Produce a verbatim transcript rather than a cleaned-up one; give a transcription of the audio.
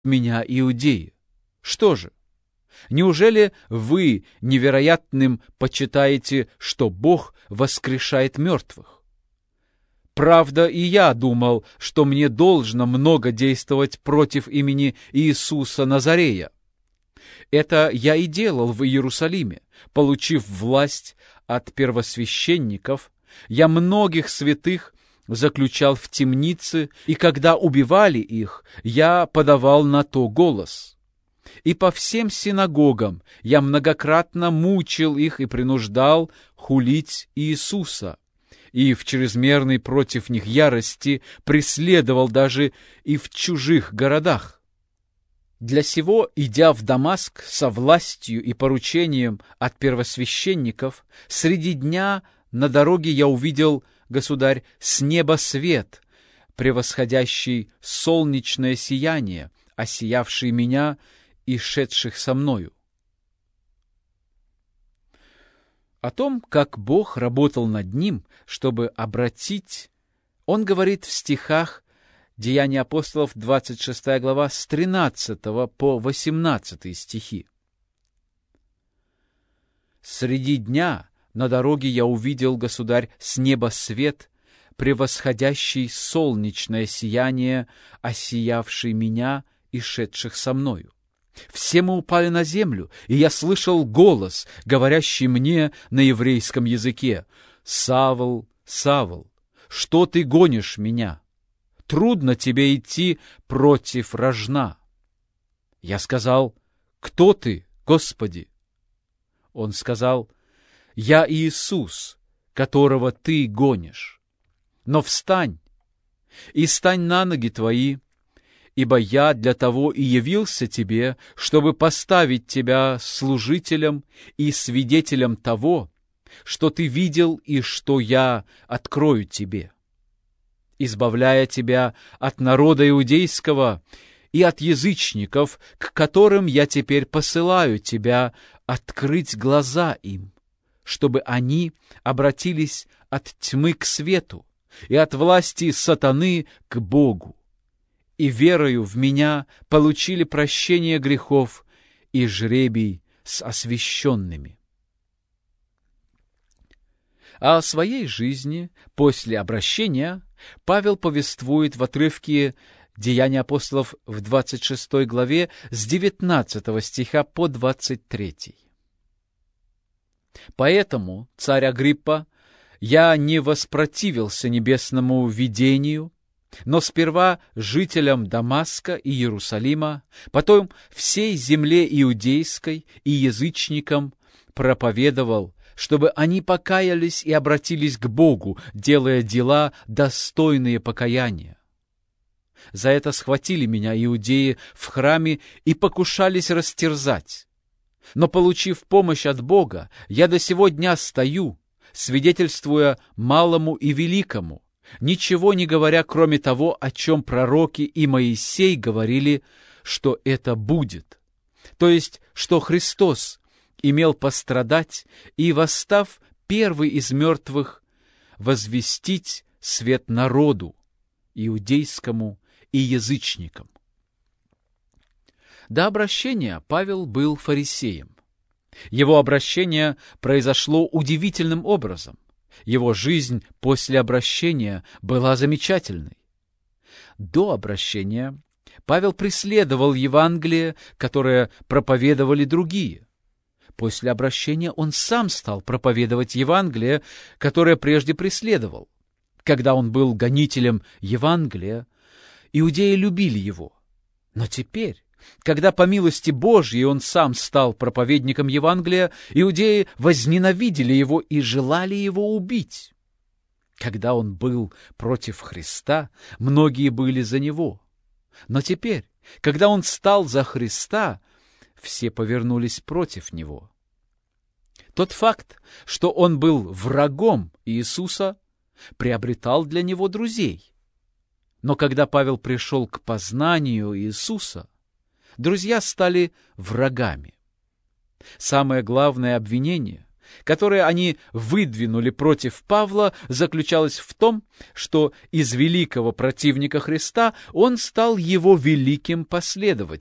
меня иудеи. Что же? Неужели вы невероятным почитаете, что Бог воскрешает мертвых? Правда, и я думал, что мне должно много действовать против имени Иисуса Назарея. Это я и делал в Иерусалиме, получив власть от первосвященников. Я многих святых заключал в темницы, и когда убивали их, я подавал на то голос. И по всем синагогам я многократно мучил их и принуждал хулить Иисуса, и в чрезмерной против них ярости преследовал даже и в чужих городах. Для сего, идя в Дамаск со властью и поручением от первосвященников, среди дня на дороге я увидел, государь, с неба свет, превосходящий солнечное сияние, осиявший меня и шедших со мною. О том, как Бог работал над ним, чтобы обратить, он говорит в стихах Деяния апостолов, двадцать шестая глава, с тринадцатого по восемнадцатый стихи. «Среди дня на дороге я увидел, государь, с неба свет, превосходящий солнечное сияние, осиявший меня и шедших со мною. Все мы упали на землю, и я слышал голос, говорящий мне на еврейском языке: «Савл, Савл, что ты гонишь меня? Трудно тебе идти против рожна». Я сказал: «Кто ты, Господи?» Он сказал: «Я Иисус, которого ты гонишь. Но встань и стань на ноги твои, ибо я для того и явился тебе, чтобы поставить тебя служителем и свидетелем того, что ты видел и что я открою тебе, избавляя тебя от народа иудейского и от язычников, к которым я теперь посылаю тебя, открыть глаза им, чтобы они обратились от тьмы к свету и от власти сатаны к Богу, и верою в меня получили прощение грехов и жребий с освященными». А о своей жизни после обращения Павел повествует в отрывке Деяния апостолов в двадцать шестой главе с девятнадцатого стиха по двадцать третий. «Поэтому, царь Агриппа, я не воспротивился небесному видению, но сперва жителям Дамаска и Иерусалима, потом всей земле иудейской и язычникам проповедовал, чтобы они покаялись и обратились к Богу, делая дела, достойные покаяния. За это схватили меня иудеи в храме и покушались растерзать. Но, получив помощь от Бога, я до сего дня стою, свидетельствуя малому и великому, ничего не говоря, кроме того, о чем пророки и Моисей говорили, что это будет, то есть, что Христос имел пострадать и, восстав первый из мертвых, возвестить свет народу, иудейскому и язычникам. До обращения Павел был фарисеем. Его обращение произошло удивительным образом. Его жизнь после обращения была замечательной. До обращения Павел преследовал Евангелие, которое проповедовали другие. После обращения он сам стал проповедовать Евангелие, которое прежде преследовал. Когда он был гонителем Евангелия, иудеи любили его. Но теперь, когда по милости Божьей он сам стал проповедником Евангелия, иудеи возненавидели его и желали его убить. Когда он был против Христа, многие были за него. Но теперь, когда он стал за Христа, все повернулись против него. Тот факт, что он был врагом Иисуса, приобретал для него друзей. Но когда Павел пришел к познанию Иисуса, друзья стали врагами. Самое главное обвинение, которое они выдвинули против Павла, заключалось в том, что из великого противника Христа он стал его великим последователем.